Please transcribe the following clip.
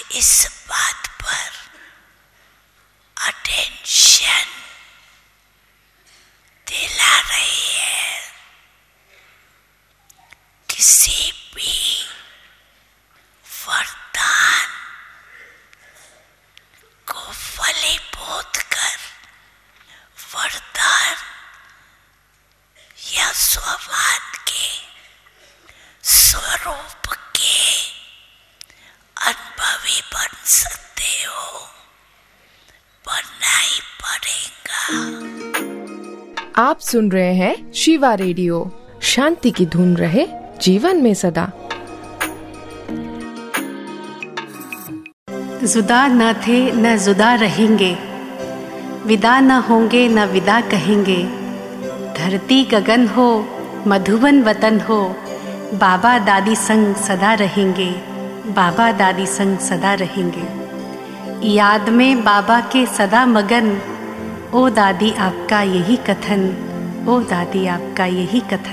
इस बात पर अटेंशन दिला रही है। किसी भी वरदान को फलीभूत कर वरदान या स्वभाव के स्वरूप के अनुभवी बन सकते हो, बनना ही पड़ेगा। आप सुन रहे हैं शिवा रेडियो। शांति की धुन रहे जीवन में सदा। जुदा न थे न जुदा रहेंगे, विदा न होंगे न विदा कहेंगे। धरती गगन हो मधुबन वतन हो, बाबा दादी संग सदा रहेंगे, बाबा दादी संग सदा रहेंगे। याद में बाबा के सदा मगन, ओ दादी आपका यही कथन, ओ दादी आपका यही कथन।